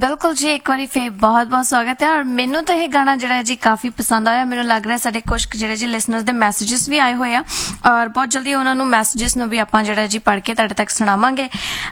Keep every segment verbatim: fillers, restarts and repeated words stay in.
बिल्कुल जी, एक बार फिर बहुत बहुत स्वागत है। और मैनू तो यह गाना जो जी काफ़ी पसंद आया। मैनू लग रहा है साढ़े कुछ जो जी लिसनर्स के मैसेजेस भी आए हुए हैं और बहुत जल्दी उन्होंने मैसेजेस भी आप जो जी पढ़ के तुहाडे तक सुणावांगे।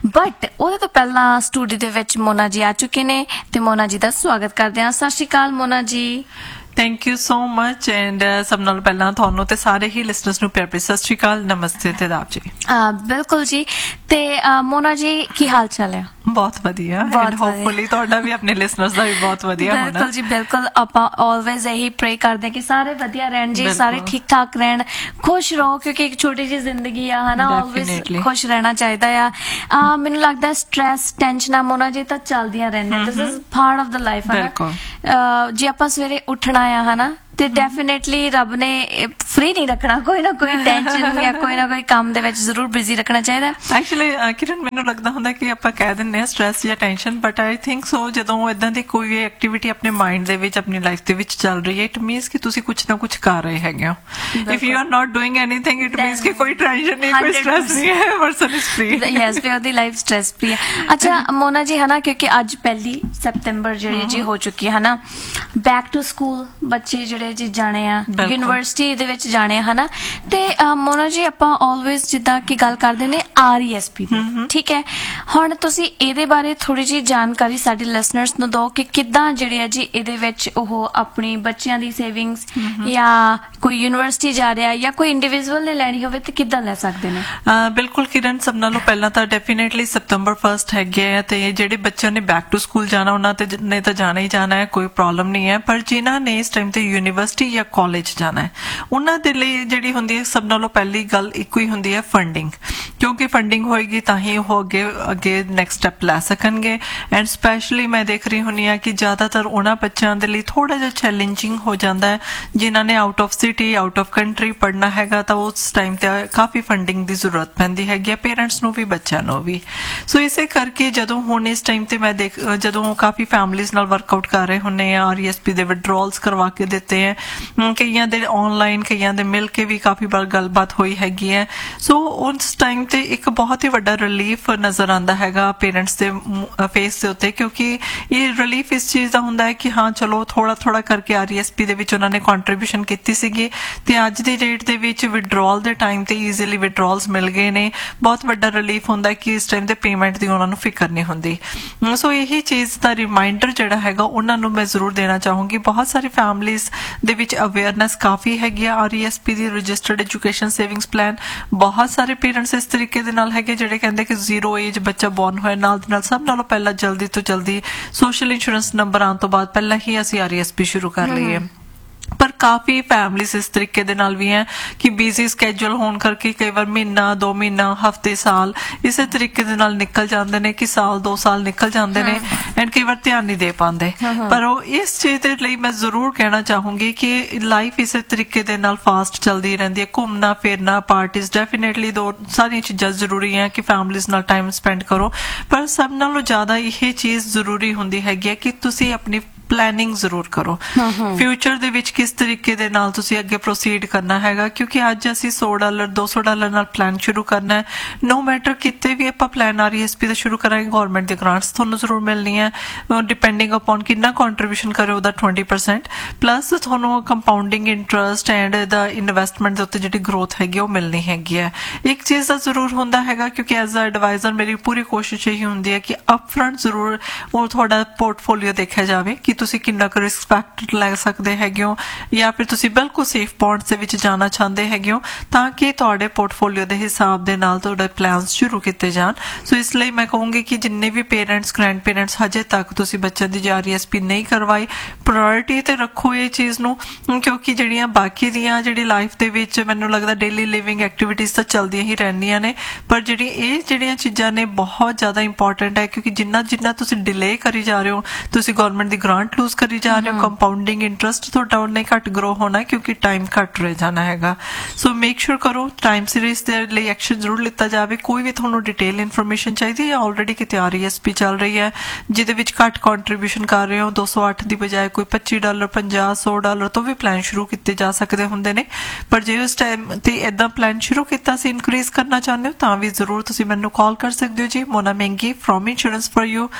बट वो तो पहला स्टूडियो दे विच मोना जी आ चुके ने ते मोना जी का स्वागत करते हैं। सत श्री अकाल Mona ji. Thank you so much and सब नाल पहला तुहानू ते सारे ही लिसनर्स नू प्यार भरी सत श्री अकाल, नमस्ते ते आदाब जी। बिल्कुल जी। ते मोना जी की हाल चाल है? बहुत वधिया एंड होपफुली तुहाडा भी अपने लिसनर्स दा भी बहुत वधिया होना। बिल्कुल जी बिल्कुल, आपां ऑलवेज यही प्रे करते हैं कि सारे वधिया रहन जी, सारे ठीक ठाक रहन, खुश रहो, क्योंकि एक छोटी जी जिंदगी है है ना, ऑलवेज खुश रहना चाहिए आ। मैनूं लगदा है स्ट्रेस टेंशन मोना जी तां चलदियां रहंदियां, this is part of the life है ना। जे आपां सवेरे उठना है है ना ते डेफिनेटली रब ने फ्री नहीं रखना, कोई ना कोई टेंशन या कोई ना कोई काम दे विच जरूर बिजी रखना चाहिए। एक्चुअली किरण मैनूं लगदा हुंदा कि आपां कह दिंदे आ स्ट्रेस या tension, but I think so जदों इदां दी कोई भी एक्टिविटी अपने माइंड दे विच अपनी लाइफ दे विच चल रही है, इट मीनस कि तुसीं कुछ ना कुछ कर रहे हैगे हो। If you are not doing anything it मीनस कि कोई टेंशन नहीं, कोई स्ट्रेस नहीं है, पर्सन इज फ्री। यस, फिर ओदी लाइफ स्ट्रेस फ्री है। अच्छा मोना जी है ना, क्योंकि अज पहली सितंबर जिहड़ी जी हो चुकी है ना, बैक टू स्कूल बच्चे जिहड़े जी जाने आ, यूनिवर्सिटी दे विच जाने है ना। ते मोना जी आपां ऑलवेज जिद्दां कि गल करदे ने आर ई एस पी दी, ठीक है। हुण तुसीं इहदे बारे थोड़ी जी जानकारी साडे लिसनर्स नूं दो कि किद्दां जिहड़े आ जी इहदे विच ओह अपनी बच्चियां दी सेविंग्स या कोई यूनिवर्सिटी जा रहा या कोई इंडिविजुअल ने लैनी होवे ते किद्दां लै सकदे ने? बिल्कुल किरण, सब नालों पहला तां डेफिनेटली सितंबर फर्स्ट हैगे आ ते जिहड़े बच्चों ने बैक टू स्कूल जाना उन्हां ते ने तां जाना ही जाना है, कोई प्रॉब्लम नहीं है। पर जिन्हां ने इस टाइम ते यूनिवर्सिटी या कॉलेज जाना है उन्हां दे लई जिहड़ी हुंदी है सब नालों पहली गल इक्को ही हुंदी है फंडिंग, क्योंकि फंडिंग होएगी तां ही ओह अगे अगे नैक्सट स्टैप लै सकणगे। एंड स्पैशली मैं देख रही हुंदी हां कि ज्यादातर उन्हां बच्चों दे लई थोड़ा जिहा चैलेंजिंग हो जांदा है जिन्हां ने out of city out of country पढ़ना हैगा, तां उस टाइम ते काफी फंडिंग दी जरूरत पैंदी हैगी पेरेंट्स नूं भी बच्चों नूं भी। सो इसे करके जदों हुण इस टाइम ते मैं देख जदों काफी फैमिलीज नाल वर्कआउट कर रहे हुंने आ, आर ई एस पी दे विड्रॉल्स करवा के दिते हैं, कईयां दे ऑनलाइन कईयां दे मिल के भी काफी बार गलबात हुई हैगी है। सो उस टाइम ते एक बहुत ही बड़ा रिलीफ नजर आंदा हैगा पेरेंट्स दे फेस दे उत्ते, क्योंकि ये रिलीफ इस चीज दा हुंदा है कि हाँ चलो थोड़ा थोड़ा करके आर ई एस पी दे विच उन्हां ने कंट्रीब्यूशन कीती सीगी ते अज दी डेट दे विच विड्रॉल दे टाइम ते ईजीली विड्रॉल्स मिल गए ने। बहुत बड़ा रिलीफ हुंदा है कि इस टाइम ते पेमेंट दी उन्हां नूं फिकर नहीं हुंदी। सो यही चीज दा रिमाइंडर जिहड़ा हैगा उन्हां नूं मैं जरूर देना चाहूंगी। बहुत सारी फैमिलीज दे विच अवेयरनेस काफी हैगी आर ई एस पी दी रजिस्टर्ड एजुकेशन सेविंग्स प्लान। बहुत सारे पेरेंट्स इस तरीके दे नाल हैगे जिहड़े कहंदे कि जीरो एज बच्चा बॉर्न होए नाल दे नाल सब नालों पहला जल्दी तो जल्दी सोशल इंश्योरेंस नंबर आने तो बाद पहला ही असीं आर ई एस पी शुरू कर लईए। पर काफी फैमिलीज इस तरीके दे नाल भी हैं कि बिजी स्कैड्यूल होने करके कई बार महीना दो महीना हफ्ते साल इस तरीके दे नाल निकल जांदे ने कि साल दो साल निकल जांदे ने एंड कई बार ध्यान नहीं दे पांदे। पर वो इस चीज दे लई मैं जरूर कहना चाहूंगी कि लाइफ इस तरीके दे नाल फास्ट चलदी रहिंदी है, घूमना फिरना पार्टीज डेफिनेटली दो सारी चीज़ां जरूरी हैं कि फैमिलीज नाल टाइम स्पेंड करो, पर सब नालों ज्यादा यह चीज जरूरी हुंदी हैगी कि तुसीं अपनी प्लानिंग जरूर करो फ्यूचर दे विच किस तरीके दे नाल तुसी अगे प्रोसीड करना हैगा। क्योंकि अज असी सौ डॉलर दो सौ डॉलर नाल प्लान शुरू करना है, नो मैटर किते भी आपां plan R E S P दा शुरू करांगे गवर्नमेंट दी ग्रांट्स तुहानूं जरूर मिलनी है, डिपेंडिंग अपॉन कितना कंट्रीब्यूशन करे ओदा ट्वेंटी परसेंट प्लस तुहानूं compounding interest and the investment दे उत्ते जिहड़ी ग्रोथ हैगी ओह मिलनी हैगी है। एक चीज़ दा जरूर हुंदा हैगा क्योंकि एज अ एडवाइजर मेरी पूरी कोशिश यही हुंदी है कि अपफ्रंट जरूर ओह तुहाडा पोर्टफोलियो देखिया जावे कि ਤੁਸੀਂ ਕਿੰਨਾ ਕੁ ਰਿਸਕ ਫੈਕਟਰ ਲੈ ਸਕਦੇ ਹੈਗੇ ਹੋ ਜਾਂ ਫਿਰ ਤੁਸੀਂ ਬਿਲਕੁਲ ਸੇਫ ਪੌਂਡਸ ਦੇ ਵਿੱਚ ਜਾਣਾ ਚਾਹੁੰਦੇ ਹੈਗੇ ਹੋ ਤਾਂ ਕਿ ਤੁਹਾਡੇ ਪੋਰਟਫੋਲੀਓ ਦੇ ਹਿਸਾਬ ਦੇ ਨਾਲ ਤੁਹਾਡੇ ਪਲਾਨਸ ਸ਼ੁਰੂ ਕੀਤੇ ਜਾਣ। ਸੋ ਇਸ ਲਈ ਮੈਂ ਕਹੂੰਗੀ ਕਿ ਜਿੰਨੇ ਵੀ ਪੇਰੈਂਟਸ ਗ੍ਰੈਂਡ ਪੇਰੈਂਟਸ ਹਜੇ ਤੱਕ ਤੁਸੀਂ ਬੱਚਿਆਂ ਦੀ ਆਰ ਈ ਐਸ ਪੀ ਨਹੀਂ ਕਰਵਾਈ ਪ੍ਰਾਇੋਰਟੀ ਤੇ ਰੱਖੋ ਇਹ ਚੀਜ਼ ਨੂੰ, ਕਿਉਂਕਿ ਜਿਹੜੀਆਂ ਬਾਕੀ ਦੀਆਂ ਜਿਹੜੀ ਲਾਈਫ ਦੇ ਵਿੱਚ ਮੈਨੂੰ ਲੱਗਦਾ ਡੇਲੀ ਲਿਵਿੰਗ ਐਕਟੀਵਿਟੀਜ਼ ਤਾਂ ਚੱਲਦੀਆਂ ਹੀ ਰਹਿੰਦੀਆਂ ਨੇ, ਪਰ ਜਿਹੜੀ ਇਹ ਜਿਹੜੀਆਂ ਚੀਜ਼ਾਂ ਨੇ ਬਹੁਤ ਜ਼ਿਆਦਾ ਇੰਪੋਰਟੈਂਟ ਹੈ ਕਿਉਂਕਿ ਜਿੰਨਾ ਜਿੰਨਾ ਤੁਸੀਂ ਡਿਲੇ ਕਰੀ ਜਾ ਰਹੇ ਹੋ ਤੁਸੀਂ ਗਵਰਨਮੈਂਟ ਦੀ ਗ੍ਰਾਂਟ लूज करी जा रहे हो, कंपाउंडिंग इंटरस्ट थोड़ा उन्ने घट ग्रो होना क्योंकि टाइम घट रह जाना हैगा। सो मेक श्योर करो टाइम सीरीज दे लई एक्शन जरूर लिता जाए। कोई भी थोड़ा डिटेल इन्फॉर्मेशन चाहिए या ऑलरेडी कितने आर ई एस पी चल रही है जिहदे विच घट कॉन्ट्रीब्यूशन कर रहे हो दो सौ अठ की बजाय कोई पच्ची डॉलर पंजाह सौ डॉलर तो भी प्लान शुरू किए जा सकते होंगे ने, पर जे उस टाइम ते इदा प्लान शुरू किया सी इनक्रीज करना चाहते हो तो भी जरूर तुसीं मैनूं कॉल कर सकते हो जी। मोना महंगी from insurance for you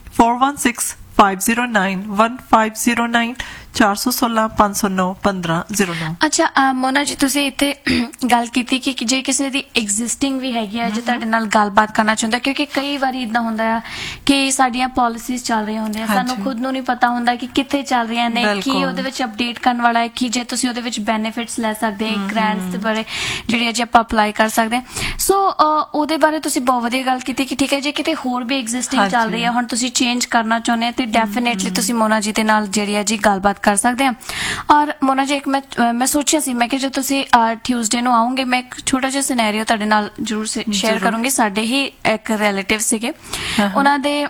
four one six five zero nine one five zero nine ਚਾਰ ਸੌ ਸੋਲਾਂ ਪੰਜ ਸੌ ਨੌ ਪੰਦਰਾਂ ਜ਼ੀਰੋ ਨੌ। ਅੱਛਾ ਅਹ ਮੋਨਾ ਜੀ, ਤੁਸੀਂ ਇੱਥੇ ਗੱਲ ਕੀਤੀ ਕਿ ਕਿ ਜੇ ਕਿਸੇ ਦੀ ਐਗਜ਼ਿਸਟਿੰਗ ਵੀ ਹੈਗੀ ਆ ਜੇ ਤੁਹਾਡੇ ਨਾਲ ਗੱਲਬਾਤ ਕਰਨਾ ਚਾਹੁੰਦਾ, ਕਿਉਂਕਿ ਕਈ ਵਾਰੀ ਇਦਾਂ ਹੁੰਦਾ ਆ ਕਿ ਸਾਡੀਆਂ ਪਾਲਿਸੀਜ਼ ਚੱਲ ਰਹੀਆਂ ਹੁੰਦੀਆਂ, ਸਾਨੂੰ ਖੁਦ ਨੂੰ ਨਹੀਂ ਪਤਾ ਹੁੰਦਾ ਕਿ ਕਿੱਥੇ ਚੱਲ ਰਹੀਆਂ ਨੇ, ਕੀ ਉਹਦੇ ਵਿੱਚ ਅਪਡੇਟ ਕਰਨ ਵਾਲਾ ਹੈ, ਕਿ ਜੇ ਤੁਸੀਂ ਉਹਦੇ ਵਿੱਚ ਬੈਨੀਫਿਟਸ ਲੈ ਸਕਦੇ ਹੋ, ਗ੍ਰਾਂਟਸ ਦੇ ਬਾਰੇ ਜਿਹੜੇ ਅਜੇ ਆਪਾਂ ਅਪਲਾਈ ਕਰ ਸਕਦੇ ਹਾਂ। ਸੋ ਉਹਦੇ ਬਾਰੇ ਤੁਸੀਂ ਬਹੁਤ ਵਧੀਆ ਗੱਲ ਕੀਤੀ ਕਿ ਠੀਕ ਹੈ ਜੇ ਕਿਤੇ ਹੋਰ ਵੀ ਐਗਜ਼ਿਸਟਿੰਗ ਚੱਲ ਰਹੀ ਹੈ, ਹੁਣ ਤੁਸੀਂ ਚੇਂਜ ਕਰਨਾ ਚਾਹੁੰਦੇ ਹੋ ਤੇ ਡੈਫੀਨੇਟਲੀ ਤੁਸੀਂ ਮੋਨਾ ਜੀ ਦੇ ਨਾਲ ਜਿਹੜੀ ਹੈ ਜੀ ਗੱਲਬਾਤ ਕਰ ਸਕਦੇ ਹਾਂ। ਔਰ ਮੋਨਾ ਜੀ, ਇੱਕ ਮੈਂ ਮੈਂ ਸੋਚਿਆ ਸੀ, ਮੈਂ ਕਿਹਾ ਜੇ ਤੁਸੀਂ ਟਿਊਜ਼ਡੇ ਨੂੰ ਆਉਂਗੇ, ਮੈਂ ਇੱਕ ਛੋਟਾ ਜਿਹਾ ਸਿਨੈਰੀਓ ਤੁਹਾਡੇ ਨਾਲ ਜ਼ਰੂਰ ਸ਼ੇਅਰ ਕਰੂੰਗੀ। ਸਾਡੇ ਹੀ ਇੱਕ ਰਿਲੇਟਿਵ ਸੀਗੇ, ਉਹਨਾਂ ਦੇ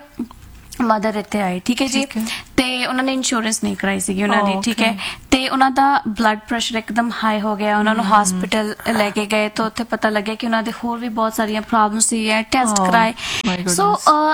ਮਦਰ ਇੱਥੇ ਆਏ, ਠੀਕ ਹੈ ਜੀ, ਤੇ ਉਹਨਾਂ ਨੇ ਇੰਸ਼ੋਰੈਂਸ ਨਹੀਂ ਕਰਾਈ ਸੀਗੀ ਉਹਨਾਂ ਦੀ, ਠੀਕ ਹੈ, ਤੇ ਉਹਨਾਂ ਦਾ ਬਲੱਡ ਪ੍ਰੈਸ਼ਰ ਇੱਕਦਮ ਹਾਈ ਹੋ ਗਿਆ, ਉਹਨਾਂ ਨੂੰ ਹਸਪੀਟਲ ਲੈ ਕੇ ਗਏ ਤਾਂ ਉੱਥੇ ਪਤਾ ਲੱਗਿਆ ਕਿ ਉਹਨਾਂ ਦੇ ਹੋਰ ਵੀ ਬਹੁਤ ਸਾਰੀਆਂ ਪ੍ਰੋਬਲਮਸ ਸੀ, ਟੈਸਟ ਕਰਾਏ। ਸੋ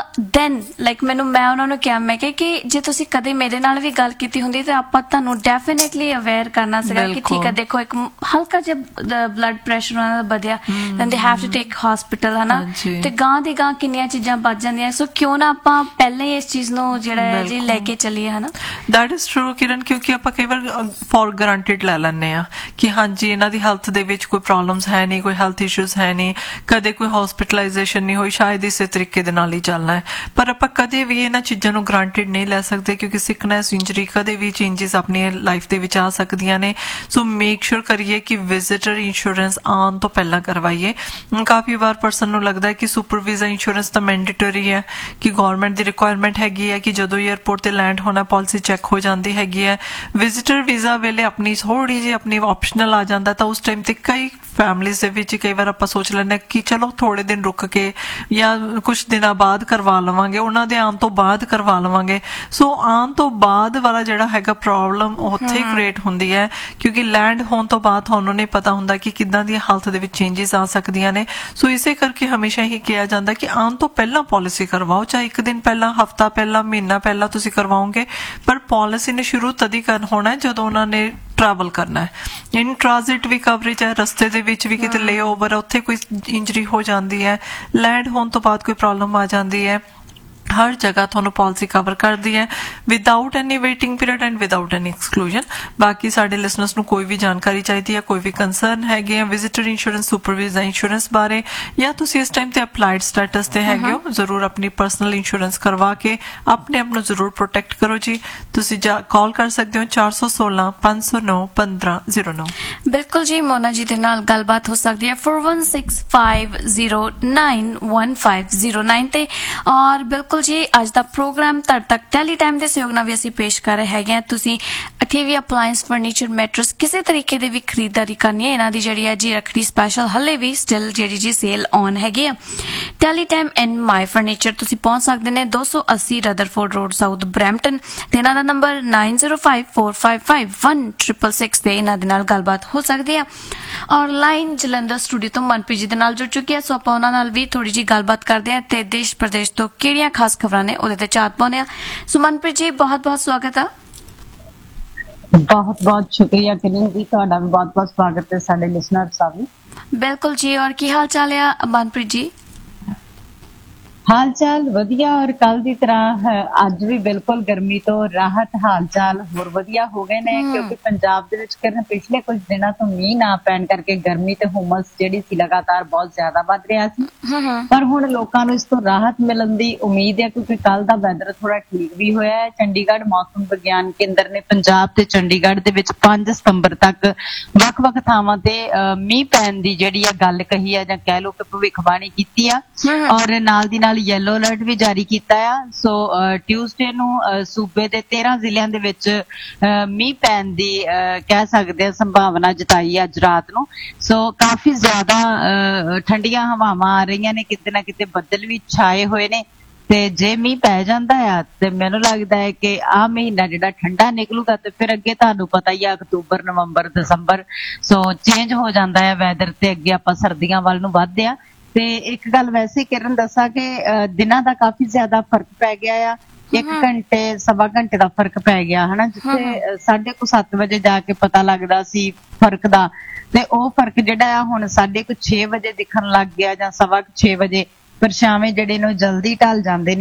ਦੈਨ ਲਾਈਕ ਮੈਨੂੰ ਮੈਂ ਉਹਨਾਂ ਨੂੰ ਕਿਹਾ, ਮੈਂ ਕਿਹਾ ਕਿ ਜੇ ਤੁਸੀਂ ਕਦੇ ਮੇਰੇ ਨਾਲ ਵੀ ਗੱਲ ਕੀਤੀ ਹੁੰਦੀ ਤਾਂ ਆਪਾਂ ਤੁਹਾਨੂੰ ਡੈਫੀਨੇਟਲੀ ਅਵੇਅਰ ਕਰਨਾ ਸੀਗਾ ਕਿ ਠੀਕ ਹੈ ਦੇਖੋ ਇੱਕ ਹਲਕਾ ਜਿਹਾ ਬਲੱਡ ਪ੍ਰੈਸ਼ਰ ਉਹਨਾਂ ਦਾ ਵਧਿਆ, then they have to take hospital, ਹਨਾ, ਤੇ ਗਾਂ ਦੀ ਗਾਂ ਕਿੰਨੀਆਂ ਚੀਜ਼ਾਂ ਵੱਧ ਜਾਂਦੀਆਂ। ਸੋ ਕਿਉਂ ਨਾ ਆਪਾਂ ਪਹਿਲਾਂ ਹੀ ਇਸ ਚੀਜ਼ ਨੂੰ ਜਿਹੜਾ ਹੈ ਜੀ ਲੈ ਕੇ ਚੱਲੀਏ, ਹਨਾ। ਦੈਟ ਇਜ਼ ਟਰੂ ਕਿਰਨ, ਕਿਉਂਕਿ ਆਪਾਂ ਕਈ ਵਾਰ ਫॉर ਗਰੰਟਿਡ ਲੈ ਲੈਂਦੇ ਆ ਕਿ ਹਾਂਜੀ ਇਹਨਾਂ ਦੀ ਹੈਲਥ ਦੇ ਵਿੱਚ ਕੋਈ ਪ੍ਰੋਬਲਮਸ ਹੈ ਨਹੀਂ, ਕੋਈ ਹੈਲਥ ਇਸ਼ੂਜ਼ ਹੈ ਨਹੀਂ, ਕਦੇ ਕੋਈ ਹਸਪੀਟਲਾਈਜੇਸ਼ਨ ਨਹੀਂ ਹੋਈ, ਸ਼ਾਇਦ ਇਸੇ ਤਰੀਕੇ ਦੇ ਨਾਲ ਹੀ ਚੱਲਣਾ ਹੈ। ਪਰ ਆਪਾਂ ਕਦੇ ਵੀ ਇਹਨਾਂ ਚੀਜ਼ਾਂ ਨੂੰ ਗਰੰਟਿਡ ਨਹੀਂ ਲੈ ਸਕਦੇ ਕਿਉਂਕਿ ਸਿਕਨੈਸ, ਇੰਜਰੀ, ਕਦੇ ਵੀ ਚੇਂਜਸ ਆਪਣੀ ਲਾਈਫ ਦੇ ਵਿੱਚ ਆ ਸਕਦੀਆਂ ਨੇ। ਸੋ ਮੇਕ ਸ਼ੋਰ ਕਰੀਏ ਕਿ ਵਿਜ਼ਿਟਰ ਇੰਸ਼ੋਰੈਂਸ ਆਉਣ ਤੋਂ ਪਹਿਲਾਂ ਕਰਵਾਈਏ। ਕਾਫੀ ਵਾਰ ਪਰਸਨ ਨੂੰ ਲੱਗਦਾ ਹੈ ਕਿ ਸੁਪਰ ਵੀਜ਼ਾ ਇੰਸ਼ੋਰੈਂਸ ਤਾਂ ਮੈਂਡੇਟਰੀ ਹੈ, ਕਿ ਗਵਰਨਮੈਂਟ ਦੀ ਰਿਕੁਆਇਰਮੈਂਟ ਹੈਗੀ ਹੈ ਕਿ ਜਦੋਂ ਏਅਰਪੋਰਟ ਤੇ ਲੈਂਡ ਹੋਣਾ ਪਾਲਿਸੀ ਚੈੱਕ ਹੋ ਜਾਂਦੀ ਹੈਗੀ ਹੈ। ਵਿਜ਼ਿਟਰ ਵੀਜ਼ਾ ਵੇਲੇ ਆਪਣੀ ਥੋੜੀ ਜਿਹੀ ਆਪਣੀ ਆਪਸ਼ਨਲ ਆ ਜਾਂਦਾ, ਤਾਂ ਉਸ ਟਾਈਮ ਤੇ ਕਈ ਫੈਮਲੀਜ਼ ਦੇ ਵਿੱਚ ਕਈ ਵਾਰ ਆਪਾਂ ਸੋਚ ਲੈਂਦੇ ਕਿ ਚਲੋ ਥੋੜੇ ਦਿਨ ਰੁਕ ਕੇ ਜਾਂ ਕੁਝ ਦਿਨਾਂ ਬਾਅਦ ਕਰਵਾ ਲਵਾਂਗੇ, ਉਹਨਾਂ ਦੇ ਆਉਣ ਤੋਂ ਬਾਅਦ ਕਰਵਾ ਲਵਾਂਗੇ। ਸੋ ਆਉਣ ਤੋਂ ਬਾਅਦ ਵਾਲਾ ਜਿਹੜਾ ਹੈਗਾ ਪ੍ਰੋਬਲਮ ਉੱਥੇ ਕ੍ਰੀਏਟ ਹੁੰਦੀ ਹੈ ਕਿਉਂਕਿ ਲੈਂਡ ਹੋਣ ਤੋਂ ਬਾਅਦ ਤੁਹਾਨੂੰ ਨਹੀਂ ਪਤਾ ਹੁੰਦਾ ਕਿ ਕਿੱਦਾਂ ਦੀ ਹੈਲਥ ਦੇ ਵਿੱਚ ਚੇਂਜਸ ਆ ਸਕਦੀਆਂ ਨੇ। ਸੋ ਇਸੇ ਕਰਕੇ ਹਮੇਸ਼ਾ ਹੀ ਕਿਹਾ ਜਾਂਦਾ ਕਿ ਆਉਣ ਤੋਂ ਪਹਿਲਾਂ ਪਾਲਿਸੀ ਕਰਵਾਓ, ਚਾਹੇ ਇੱਕ ਦਿਨ ਪਹਿਲਾਂ, ਹਫਤਾ ਪਹਿਲਾਂ, ਮਹੀਨਾ ਪਹਿਲਾਂ ਤੁਸੀਂ ਕਰਵਾਓਗੇ, ਪਰ ਪਾਲਿਸੀ ਨੇ ਸ਼ੁਰੂ ਤਦ ਹੀ ਕਰ ਹੋਣਾ ਜਦੋਂ ਉਹਨਾਂ ਨੇ ट्रैवल करना है। इन ट्रांजिट भी कवरेज है, रस्ते दे विच भी किते ले ओवर है, उत्थे कोई इंजरी हो जाती है, लैंड होने तो बाद कोई प्रॉब्लम आ जाती है, हर जगह थोनों पॉलिसी कवर करती है without any waiting period and without any exclusion. बाकी साडे लिसनर्स नूं कोई भी जानकारी चाहिदी है, कोई भी कंसर्न हैगे visitor insurance, super visa insurance बारे, या तुसीं इस टाइम ते अप्लाइड स्टेटस ते हैगे हो, जरूर अपनी पर्सनल इंश्योरेंस करवा के अपने आप नूं जरूर प्रोटेक्ट करो जी। तुसीं कॉल कर सकते हो चार सौ सोलह पांच सौ नौ पंद्रह जीरो नौ। बिल्कुल जी, मोना जी दे नाल गलबात हो सकती है four one six five zero nine one five zero nine ते। और बिल्कुल जी ਅੱਜ ਦਾ ਪ੍ਰੋਗਰਾਮ ਤੁਹਾਡੇ ਤੱਕ ਟੈਲੀ ਟਾਈਮ ਦੇ ਸਹਿਯੋਗ ਨਾਲ ਵੀ ਅਸੀਂ ਪੇਸ਼ ਕਰ ਰਹੇ ਹੈਗੇ ਆ। ਤੁਸੀਂ ਇੱਥੇ ਵੀ ਅਪਲਾਈਐਂਸ, ਫਰਨੀਚਰ, ਮੈਟਰਸ ਕਿਸੇ ਤਰੀਕੇ ਦੀ ਵੀ ਖਰੀਦਦਾਰੀ ਕਰਨੀ ਹੈ, ਇਹਨਾਂ ਦੀ ਜਿਹੜੀ ਹੈ ਜੀ ਰੱਖੜੀ ਸਪੈਸ਼ਲ ਹੱਲੇ ਵੀ ਸਟਿਲ ਜਿਹੜੀ ਜੀ ਸੇਲ ਔਨ ਹੈਗੀ ਆ। Tally time and my furniture ਤੁਸੀਂ ਪਹੁੰਚ ਸਕਦੇ ਨੇ ਦੋ ਸੌ ਅੱਸੀ ਰਦਰਫੋਰਡ ਰੋਡ, ਸਾਊਥ ਬਰੈਂਪਟਨ, ਤੇ ਇਹਨਾਂ ਦਾ number ਨਾइन zero five four five five one six six ਤੇ ਇਹਨਾਂ ਦੇ ਨਾਲ ਗੱਲਬਾਤ ਹੋ ਸਕਦੀ ਆ। ਔਰ ਲਾਈਨ ਜਲੰਧਰ ਸਟੂਡੀਓ ਤੋਂ ਮਨਪ੍ਰੀਤ ਜੀ ਦੇ ਨਾਲ ਜੁੜ ਚੁੱਕੀ ਹੈ, ਸੋ ਆਪਾਂ ਉਹਨਾਂ ਨਾਲ ਵੀ ਥੋੜੀ ਜੀ ਗੱਲਬਾਤ ਕਰਦੇ ਆ ਤੇ ਦੇਸ਼ ਪ੍ਰਦੇਸ਼ ਤੋਂ ਕਿਹੜੀਆਂ ਖਾਸ ਖਬਰਾਂ ਨੇ ਉਹਦੇ ਤੇ ਝਾਤ ਪਾਉਂਦੇ ਆ। ਸੋ ਮਨਪ੍ਰੀਤ ਜੀ, ਬਹੁਤ ਬਹੁਤ ਸਵਾਗਤ ਆ। बहुत बहुत शुक्रिया किरण जी, ਤੁਹਾਡਾ ਵੀ ਬਹੁਤ ਬਹੁਤ ਸਵਾਗਤ ਹੈ ਸਾਡੇ ਲਿਸਨਰ ਸਾਹਿਬ ਨੂੰ। ਬਿਲਕੁਲ ਜੀ, ਔਰ ਕੀ ਹਾਲ ਚਾਲ ਹੈ ਮਨਪ੍ਰੀਤ ਜੀ? हाल चाल वधिया, और कल की तरह अज भी बिल्कुल गर्मी तो राहत हाल चाल होर वधिया हो गए ने, क्योंकि पंजाब दे विच करन पिछले कुछ दिनों तो मीह ना पैण करके गर्मी ते हुमस जिहड़ी सी लगातार बहुत ज्यादा वध रहा सी, पर हुण लोकां नूं इस तो राहत मिलण दी उम्मीद है क्योंकि कल दा वैदर थोड़ा ठीक भी होया है। चंडीगढ़ मौसम विग्यान केंद्र ने पंजाब ते चंडीगढ़ दे विच पांच सितंबर तक वख-वख थावां ते मीह पैण दी जिहड़ी आ गल कही है जां कह लो कि भविखबाणी कीती आ, और नाल दी नाल येलो अलर्ट भी जारी किया है। सो ट्यूसडे नूं सूबे दे तेरह जिलियां दे विच मीह पैण दी कह सकदे संभावना जताई है अज रात नूं। सो काफी ज्यादा ठंडियां हवावां आ रही ने, किते ना किते बदल भी छाए हुए ने, ते जे मीह पै जांदा है ते मैनूं लगदा है कि आ महीना जिहड़ा ठंडा निकलूगा ते फिर अगे तुहानूं पता ही है अक्तूबर, नवंबर, दसंबर सो चेंज हो जाता है वैदर, ते अगे आपां सर्दियां वल नूं वधदे आ। ते एक गल वैसे किरण दसा कि दिनां दा काफी ज्यादा फर्क पै गया आ, एक घंटे सवा घंटे दा फर्क पै गया है ना, जिथे साढ़े को सत्त बजे जाके पता लगदा सी फर्क दा, ते ओह फर्क जिहड़ा आ हुण साढ़े को छे बजे दिखण लग गया जां सवा छे बजे, परछावें जिहड़े ने जल्दी ढल जांदे ने।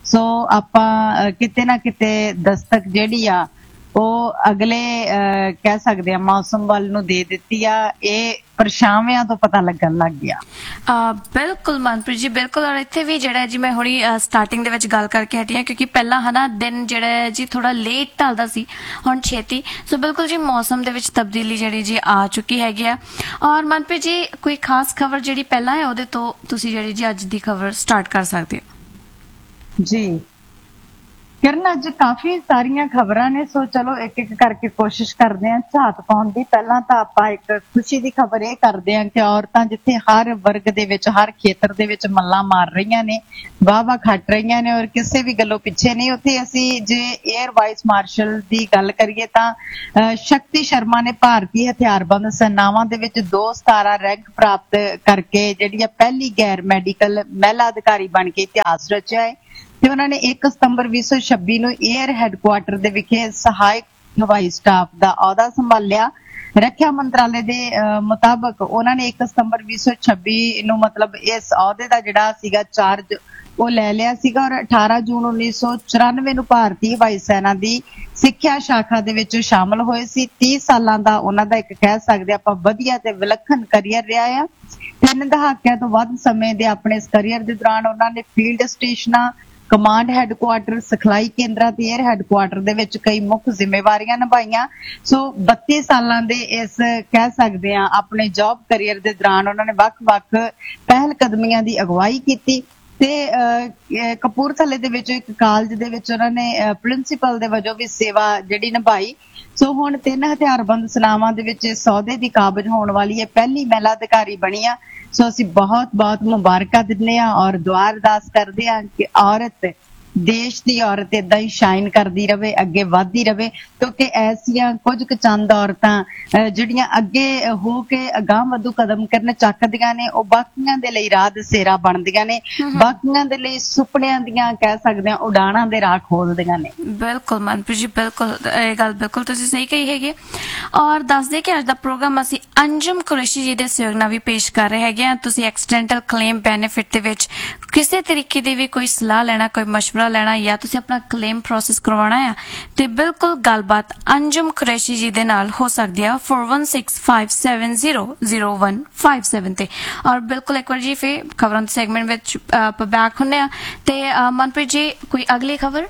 ਸੋ ਆਪਾਂ ਅਹ, ਕਿਤੇ ਨਾ ਕਿਤੇ ਦਸਤਕ ਜਿਹੜੀ ਆ ਉਹ ਅਗਲੇ ਅਹ, ਕਹਿ ਸਕਦੇ ਆ ਮੌਸਮ ਵੱਲ ਨੂੰ ਦੇ ਦਿੱਤੀ ਆ। ਇਹ ਪਰਛਾਵਿਆਂ ਤੋਂ ਪਤਾ ਲੱਗਣ ਲੱਗ ਗਿਆ। ਅਹ ਬਿਲਕੁਲ ਮਨਪ੍ਰੀਤ ਜੀ, ਬਿਲਕੁਲ। ਔਰ ਇੱਥੇ ਵੀ ਜਿਹੜਾ ਜੀ ਮੈਂ ਹੁਣੀ ਸਟਾਰਟਿੰਗ ਦੇ ਵਿੱਚ ਗੱਲ ਕਰਕੇ ਹਟੀ ਹਾਂ, ਕਿਉਂਕਿ ਪਹਿਲਾਂ ਹਨਾ ਦਿਨ ਜਿਹੜਾ ਹੈ ਜੀ ਥੋੜਾ ਲੇਟ ਢਲਦਾ ਸੀ, ਹੁਣ ਛੇਤੀ। ਸੋ ਬਿਲਕੁਲ ਜੀ ਮੌਸਮ ਦੇ ਵਿੱਚ ਤਬਦੀਲੀ ਜਿਹੜੀ ਜੀ ਆ ਚੁੱਕੀ ਹੈਗੀ ਆ। ਔਰ ਮਨਪ੍ਰੀਤ ਜੀ ਕੋਈ ਖਾਸ ਖਬਰ ਜਿਹੜੀ ਪਹਿਲਾਂ ਹੈ ਉਹਦੇ ਤੋਂ ਤੁਸੀਂ ਜਿਹੜੀ ਜੀ ਅੱਜ ਦੀ ਖਬਰ ਸਟਾਰਟ ਕਰ ਸਕਦੇ ਹੋ। ਜੀ ਕਿਰਨ, ਅੱਜ ਕਾਫੀ ਸਾਰੀਆਂ ਖਬਰਾਂ ਨੇ, ਸੋ ਚਲੋ ਇੱਕ ਇੱਕ ਕਰਕੇ ਕੋਸ਼ਿਸ਼ ਕਰਦੇ ਹਾਂ ਝਾਤ ਪਾਉਣ ਦੀ। ਪਹਿਲਾਂ ਤਾਂ ਆਪਾਂ ਇੱਕ ਖੁਸ਼ੀ ਦੀ ਖਬਰ ਇਹ ਕਰਦੇ ਹਾਂ ਕਿ ਔਰਤਾਂ ਜਿੱਥੇ ਹਰ ਵਰਗ ਦੇ ਵਿੱਚ, ਹਰ ਖੇਤਰ ਦੇ ਵਿੱਚ ਮੱਲਾਂ ਮਾਰ ਰਹੀਆਂ ਨੇ, ਵਾਹ ਵਾਹ ਖੱਟ ਰਹੀਆਂ ਨੇ ਔਰ ਕਿਸੇ ਵੀ ਗੱਲੋਂ ਪਿੱਛੇ ਨਹੀਂ, ਉੱਥੇ ਅਸੀਂ ਜੇ 에ਅਰ ਵਾਈਸ ਮਾਰਸ਼ਲ ਦੀ ਗੱਲ ਕਰੀਏ ਤਾਂ ਅਹ, ਸ਼ਕਤੀ ਸ਼ਰਮਾ ਨੇ ਭਾਰਤੀ ਹਥਿਆਰਬੰਦ ਸੈਨਾਵਾਂ ਦੇ ਵਿੱਚ ਦੋ ਸਤਾਰਾ ਰੈਂਕ ਪ੍ਰਾਪਤ ਕਰਕੇ ਜਿਹੜੀ ਆ ਪਹਿਲੀ ਗੈਰ ਮੈਡੀਕਲ ਮਹਿਲਾ ਅਧਿਕਾਰੀ ਬਣ ਕੇ ਇਤਿਹਾਸ ਰਚਿਆ ਹੈ। ਤੇ ਉਹਨਾਂ ਨੇ ਇੱਕ ਸਤੰਬਰ ਵੀਹ ਸੌ ਛੱਬੀ ਨੂੰ 에ਅਰ ਹੈੱਡਕੁਆਰਟਰ ਦੇ ਵਿਖੇ ਸਹਾਇਕ ਹਵਾਈ ਸਟਾਫ ਦਾ ਅਹੁਦਾ ਸੰਭਾਲਿਆ। ਰੱਖਿਆ ਮੰਤਰਾਲੇ ਦੇ ਮੁਤਾਬਕ ਉਹਨਾਂ ਨੇ ਇੱਕ ਸਤੰਬਰ ਵੀਹ ਸੌ ਛੱਬੀ ਨੂੰ ਮਤਲਬ ਇਸ ਅਹੁਦੇ ਦਾ ਜਿਹੜਾ ਸੀਗਾ ਚਾਰਜ ਉਹ ਲੈ ਲਿਆ ਸੀਗਾ ਔਰ ਅਠਾਰਾਂ ਜੂਨ ਉੱਨੀ ਸੌ ਚੁਰਾਨਵੇਂ ਨੂੰ ਭਾਰਤੀ ਹਵਾਈ ਸੈਨਾ ਦੀ ਸਿੱਖਿਆ ਸ਼ਾਖਾ ਦੇ ਵਿੱਚ ਸ਼ਾਮਲ ਹੋਏ ਸੀ। ਤੀਹ ਸਾਲਾਂ ਦਾ ਉਹਨਾਂ ਦਾ ਇੱਕ ਕਹਿ ਸਕਦੇ ਆਪਾਂ ਵਧੀਆ ਤੇ ਵਿਲੱਖਣ ਕਰੀਅਰ ਰਿਹਾ ਆ। ਤਿੰਨ ਦਹਾਕਿਆਂ ਤੋਂ ਵੱਧ ਸਮੇਂ ਦੇ ਆਪਣੇ ਇਸ ਕਰੀਅਰ ਦੇ ਦੌਰਾਨ ਉਹਨਾਂ ਨੇ ਫੀਲਡ ਸਟੇਸ਼ਨਾਂ, ਕਮਾਂਡ ਹੈੱਡਕੁਆਰਟਰ, ਸਿਖਲਾਈ ਕੇਂਦਰਾਂ ਤੇ 에ਅਰ ਹੈੱਡਕੁਆਰਟਰ ਦੇ ਵਿੱਚ ਕਈ ਮੁੱਖ ਜ਼ਿੰਮੇਵਾਰੀਆਂ ਨਿਭਾਈਆਂ। ਸੋ ਬੱਤੀ ਸਾਲਾਂ ਦੇ ਇਸ ਕਹਿ ਸਕਦੇ ਆ ਆਪਣੇ ਜੌਬ ਕਰੀਅਰ ਦੇ ਦੌਰਾਨ ਉਹਨਾਂ ਨੇ ਵੱਖ-ਵੱਖ ਪਹਿਲ ਕਦਮੀਆਂ ਦੀ ਅਗਵਾਈ ਕੀਤੀ ਤੇ ਕਪੂਰਥਲੇ ਦੇ ਵਿੱਚ ਇੱਕ ਕਾਲਜ ਦੇ ਵਿੱਚ ਉਹਨਾਂ ਨੇ ਪ੍ਰਿੰਸੀਪਲ ਦੇ ਵਜੋਂ ਵੀ ਸੇਵਾ ਜਿਹੜੀ ਨਿਭਾਈ। ਸੋ ਹੁਣ ਤਿੰਨ ਹਥਿਆਰਬੰਦ ਸੈਨਾਵਾਂ ਦੇ ਵਿੱਚ ਇਸ ਅਹੁਦੇ ਦੀ ਕਾਬਜ ਹੋਣ ਵਾਲੀ ਇਹ ਪਹਿਲੀ ਮਹਿਲਾ ਅਧਿਕਾਰੀ ਬਣੀ ਆ। ਸੋ ਅਸੀਂ ਬਹੁਤ ਬਹੁਤ ਮੁਬਾਰਕਾਂ ਦਿੰਦੇ ਹਾਂ ਔਰ ਦੁਆ ਅਰਦਾਸ ਕਰਦੇ ਹਾਂ ਕਿ ਔਰਤ, ਦੇਸ਼ ਦੀ ਔਰਤ ਏਦਾਂ ਹੀ ਸ਼ਾਈਨ ਕਰਦੀ ਰਵੇ, ਅੱਗੇ ਵੱਧਦੀ ਰਵੇ, ਕਿਉਂਕਿ ਐਸੀਆਂ ਕੁਝ ਕੁ ਚੰਦ ਔਰਤਾਂ ਜਿਹੜੀਆਂ ਅੱਗੇ ਹੋ ਕੇ ਅਗਾਂਹ ਵਧੂ ਕਦਮ ਕਰਨ ਚੱਕਦੀਆਂ ਨੇ, ਉਹ ਬਾਕੀਆਂ ਦੇ ਲਈ ਰਾਹ ਦਸੇਰਾ ਬਣਦੀਆਂ ਨੇ, ਬਾਕੀਆਂ ਦੇ ਲਈ ਸੁਪਨਿਆਂ ਦੀਆਂ ਕਹਿ ਸਕਦੇ ਹਾਂ ਉਡਾਣਾਂ ਦੇ ਰਾਹ ਖੋਲਦੀਆਂ ਨੇ। ਬਿਲਕੁਲ ਮਨਪ੍ਰੀਤ ਜੀ, ਬਿਲਕੁਲ ਇਹ ਗੱਲ ਬਿਲਕੁਲ ਤੁਸੀਂ ਸਹੀ ਕਹੀ ਹੈਗੀ। ਔਰ ਦੱਸਦੇ ਕਿ ਅੱਜ ਦਾ ਪ੍ਰੋਗਰਾਮ ਅਸੀਂ ਅੰਜਮ ਕੁਰੈਸ਼ੀ ਜੀ ਦੇ ਸਹਿਯੋਗ ਨਾਲ ਵੀ ਪੇਸ਼ ਕਰ ਰਹੇ ਹੈਗੇ ਆ। ਤੁਸੀਂ ਐਕਸੀਡੈਂਟਲ ਕਲੇਮ ਬੈਨੀਫਿਟ ਦੇ ਵਿੱਚ ਕਿਸੇ ਤਰੀਕੇ ਦੀ ਵੀ ਕੋਈ ਸਲਾਹ ਲੈਣਾ, ਕੋਈ ਮਸ਼ਵਰਾ ਲੈਣਾ ਜਾਂ ਤੁਸੀਂ ਆਪਣਾ ਕਲੇਮ ਪ੍ਰੋਸੈਸ ਕਰਵਾਉਣਾ ਆ ਤੇ ਬਿਲਕੁਲ ਗੱਲਬਾਤ ਅੰਜਮ ਕੁਰੈਸ਼ੀ ਜੀ ਦੇ ਨਾਲ ਹੋ ਸਕਦੀ ਆ four one six five seven zero zero one five seven ਤੇ। ਔਰ ਬਿਲਕੁਲ ਇੱਕ ਵਾਰ ਜੀ ਫਿਰ ਖਬਰਾਂ ਦੇ ਸੈਗਮੈਂਟ ਵਿੱਚ ਆਪਾਂ ਬੈਕ ਹੁੰਦੇ ਆ ਤੇ ਮਨਪ੍ਰੀਤ ਜੀ ਕੋਈ ਅਗਲੀ ਖਬਰ?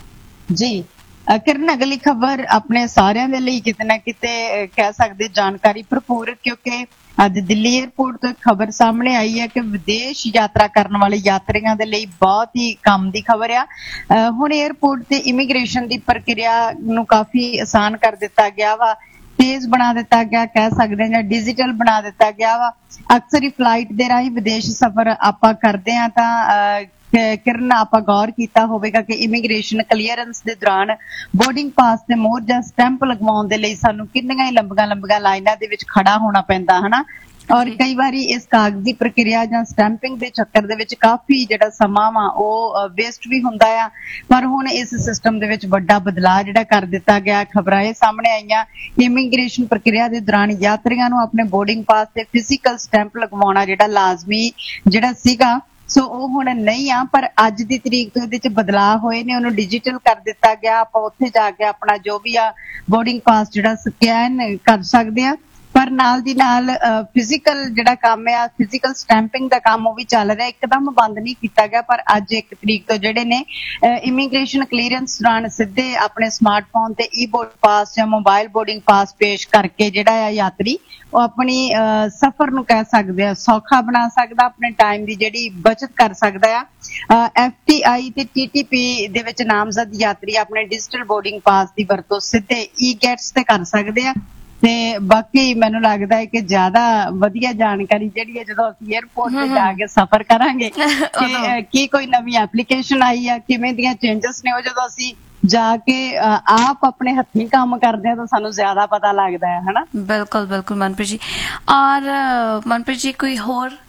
ਜੀ ਕਿਰਨ, ਅਗਲੀ ਖਬਰ ਆਪਣੇ ਸਾਰਿਆਂ ਦੇ ਲਈ ਕਿਤੇ ਨਾ ਕਿਤੇ ਕਹਿ ਸਕਦੇ ਜਾਣਕਾਰੀ ਭਰਪੂਰ, ਕਿਉਂਕਿ ਅੱਜ ਦਿੱਲੀ ਏਅਰਪੋਰਟ ਤੋਂ ਇੱਕ ਖਬਰ ਸਾਹਮਣੇ ਆਈ ਹੈ ਕਿ ਵਿਦੇਸ਼ ਯਾਤਰਾ ਕਰਨ ਵਾਲੇ ਯਾਤਰੀਆਂ ਦੇ ਲਈ ਬਹੁਤ ਹੀ ਕੰਮ ਦੀ ਖਬਰ ਆ। ਹੁਣ ਏਅਰਪੋਰਟ ਤੇ ਇਮੀਗ੍ਰੇਸ਼ਨ ਦੀ ਪ੍ਰਕਿਰਿਆ ਨੂੰ ਕਾਫੀ ਆਸਾਨ ਕਰ ਦਿੱਤਾ ਗਿਆ ਵਾ, ਤੇਜ਼ ਬਣਾ ਦਿੱਤਾ ਗਿਆ, ਕਹਿ ਸਕਦੇ ਜਾਂ ਡਿਜੀਟਲ ਬਣਾ ਦਿੱਤਾ ਗਿਆ ਵਾ। ਅਕਸਰ ਹੀ ਫਲਾਈਟ ਦੇ ਰਾਹੀਂ ਵਿਦੇਸ਼ ਸਫ਼ਰ ਆਪਾਂ ਕਰਦੇ ਹਾਂ ਤਾਂ ਕਿਰਨ ਆਪਾਂ ਗੌਰ ਕੀਤਾ ਹੋਵੇਗਾ ਕਿ ਇਮੀਗ੍ਰੇਸ਼ਨ ਕਲੀਅਰੈਂਸ ਦੇ ਦੌਰਾਨ ਬੋਰਡਿੰਗ ਪਾਸ ਤੇ ਮੋਹਰ ਜਾਂ ਸਟੈਂਪ ਲਗਵਾਉਣ ਦੇ ਲਈ ਸਾਨੂੰ ਕਿੰਨੀਆਂ ਹੀ ਲੰਬੀਆਂ ਲੰਬੀਆਂ ਲਾਈਨਾਂ ਦੇ ਵਿੱਚ ਖੜਾ ਹੋਣਾ ਪੈਂਦਾ ਹਨਾ। ਔਰ ਕਈ ਵਾਰੀ ਇਸ ਕਾਗਜ਼ੀ ਪ੍ਰਕਿਰਿਆ ਜਾਂ ਸਟੈਂਪਿੰਗ ਦੇ ਚੱਕਰ ਦੇ ਵਿੱਚ ਕਾਫੀ ਜਿਹੜਾ ਸਮਾਂ ਵਾ ਉਹ ਵੇਸਟ ਵੀ ਹੁੰਦਾ ਆ। ਪਰ ਹੁਣ ਇਸ ਸਿਸਟਮ ਦੇ ਵਿੱਚ ਵੱਡਾ ਬਦਲਾਅ ਜਿਹੜਾ ਕਰ ਦਿੱਤਾ ਗਿਆ। ਖਬਰਾਂ ਇਹ ਸਾਹਮਣੇ ਆਈਆਂ ਇਮੀਗ੍ਰੇਸ਼ਨ ਪ੍ਰਕਿਰਿਆ ਦੇ ਦੌਰਾਨ ਯਾਤਰੀਆਂ ਨੂੰ ਆਪਣੇ ਬੋਰਡਿੰਗ ਪਾਸ ਤੇ ਫਿਜ਼ੀਕਲ ਸਟੈਂਪ ਲਗਵਾਉਣਾ ਜਿਹੜਾ ਲਾਜ਼ਮੀ ਜਿਹੜਾ ਸੀਗਾ, ਸੋ ਉਹ ਹੁਣ ਨਹੀਂ ਆ, ਪਰ ਅੱਜ ਦੀ ਤਰੀਕ ਤੋਂ ਇਹਦੇ ਚ ਬਦਲਾਅ ਹੋਏ ਨੇ, ਉਹਨੂੰ ਡਿਜੀਟਲ ਕਰ ਦਿੱਤਾ ਗਿਆ। ਆਪਾਂ ਉੱਥੇ ਜਾ ਕੇ ਆਪਣਾ ਜੋ ਵੀ ਆ ਬੋਰਡਿੰਗ ਪਾਸ ਜਿਹੜਾ ਸਕੈਨ ਕਰ ਸਕਦੇ ਆ, ਪਰ ਨਾਲ ਦੀ ਨਾਲ ਫਿਜ਼ੀਕਲ ਜਿਹੜਾ ਕੰਮ ਆ, ਫਿਜ਼ੀਕਲ ਸਟੈਂਪਿੰਗ ਦਾ ਕੰਮ ਉਹ ਵੀ ਚੱਲ ਰਿਹਾ, ਇੱਕਦਮ ਬੰਦ ਨਹੀਂ ਕੀਤਾ ਗਿਆ। ਪਰ ਅੱਜ ਇੱਕ ਤਰੀਕ ਤੋਂ ਜਿਹੜੇ ਨੇ ਇਮੀਗ੍ਰੇਸ਼ਨ ਕਲੀਅਰੈਂਸ ਦੌਰਾਨ ਸਿੱਧੇ ਆਪਣੇ ਸਮਾਰਟਫੋਨ ਤੇ ਈ ਬੋਰਡ ਪਾਸ ਜਾਂ ਮੋਬਾਈਲ ਬੋਰਡਿੰਗ ਪਾਸ ਪੇਸ਼ ਕਰਕੇ ਜਿਹੜਾ ਆ ਯਾਤਰੀ ਉਹ ਆਪਣੀ ਸਫ਼ਰ ਨੂੰ ਕਹਿ ਸਕਦੇ ਆ ਸੌਖਾ ਬਣਾ ਸਕਦਾ, ਆਪਣੇ ਟਾਈਮ ਦੀ ਜਿਹੜੀ ਬਚਤ ਕਰ ਸਕਦਾ ਆ। ਐਫ ਟੀ ਆਈ ਤੇ ਟੀ ਟੀ ਪੀ ਦੇ ਵਿੱਚ ਨਾਮਜ਼ਦ ਯਾਤਰੀ ਆਪਣੇ ਡਿਜੀਟਲ ਬੋਰਡਿੰਗ ਪਾਸ ਦੀ ਵਰਤੋਂ ਸਿੱਧੇ ਈ ਗੇਟਸ ਤੇ ਕਰ ਸਕਦੇ ਆ। ਤੇ ਬਾਕੀ ਮੈਨੂੰ ਲੱਗਦਾ ਹੈ ਕਿ ਜ਼ਿਆਦਾ ਵਧੀਆ ਜਾਣਕਾਰੀ ਜਿਹੜੀ ਹੈ ਜਦੋਂ ਅਸੀਂ ਏਅਰਪੋਰਟ ਤੇ ਜਾ ਕੇ ਸਫ਼ਰ ਕਰਾਂਗੇ ਕਿ ਕੀ ਕੋਈ ਨਵੀਂ ਐਪਲੀਕੇਸ਼ਨ ਆਈ ਆ, ਕਿਵੇਂ ਦੀਆਂ ਚੇਂਜਸ ਨੇ, ਉਹ ਜਦੋਂ ਅਸੀਂ ਜਾ ਕੇ ਆਪ ਆਪਣੇ ਹੱਥੀਂ ਕੰਮ ਕਰਦੇ ਆ ਤਾਂ ਸਾਨੂੰ ਜ਼ਿਆਦਾ ਪਤਾ ਲੱਗਦਾ ਹੈ ਹਨਾ। ਬਿਲਕੁਲ ਬਿਲकुल ਮਨਪ੍ਰੀਤ ਜੀ। ਔਰ ਮਨਪ੍ਰੀਤ ਜੀ ਕੋਈ ਹੋਰ